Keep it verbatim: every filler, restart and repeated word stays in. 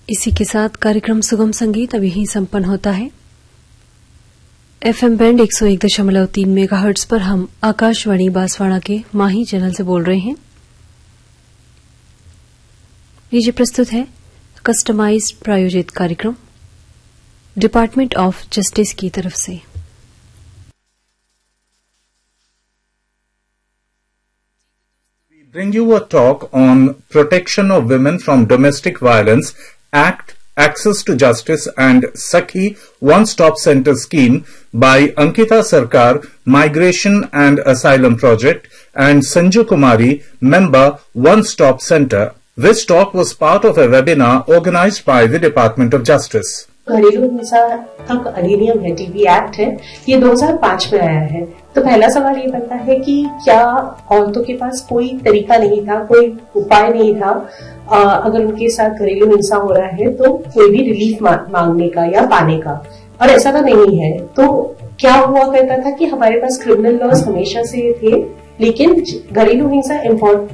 इसी के साथ कार्यक्रम सुगम संगीत अब यहीं संपन्न होता है। एफएम बैंड एक सौ एक दशमलव तीन मेगाहर्ट्ज पर हम आकाशवाणी बांसवाड़ा के माही चैनल से बोल रहे हैं। लीजिए प्रस्तुत है कस्टमाइज्ड प्रायोजित कार्यक्रम डिपार्टमेंट ऑफ जस्टिस की तरफ से। Bring you a talk on Protection of Women from Domestic Violence Act, Access to Justice and Sakhi One-Stop Center Scheme by Ankita Sarkar, Migration and Asylum Project, and Sanju Kumari, member One-Stop Center. This talk was part of a webinar organized by the Department of Justice. घरेलू हिंसा का अधिनियम है, TB act है, ये दो हज़ार पाँच में आया है। तो पहला सवाल ये बनता है कि क्या औरतों के पास कोई तरीका नहीं था, कोई उपाय नहीं था, आ, अगर उनके साथ घरेलू हिंसा हो रहा है तो कोई भी रिलीफ मांगने का या पाने का? और ऐसा तो नहीं है। तो क्या हुआ करता था कि हमारे पास क्रिमिनल लॉज हमेशा से थे, लेकिन घरेलू हिंसा